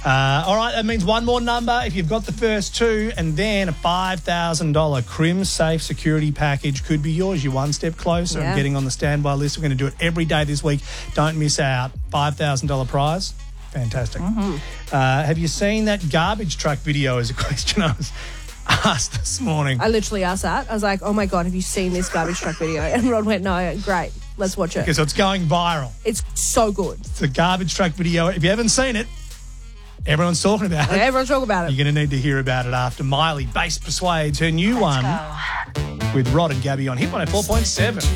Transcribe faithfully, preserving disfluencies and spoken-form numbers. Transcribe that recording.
Uh, all right, that means one more number if you've got the first two, and then a five thousand dollars Crim Safe security package could be yours. You're one step closer Yeah. and getting on the standby list. We're going to do it every day this week. Don't miss out. five thousand dollars prize. Fantastic. Mm-hmm. Uh, have you seen that garbage truck video is a question I was asked this morning. I literally asked that. I was like, oh, my God, have you seen this garbage truck video? And Rod went, no. Great. Let's watch it. Because it's going viral. It's so good. It's a garbage truck video. If you haven't seen it, everyone's talking about it. Everyone's talking about it. You're going to need to hear about it after Miley Bass Persuades her new one with Rod and Gabby on Hit one oh four point seven.